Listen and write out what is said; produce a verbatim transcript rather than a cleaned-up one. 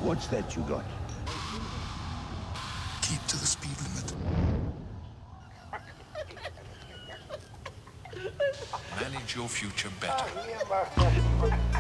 What's that you got? Keep to the speed limit. Manage your future better.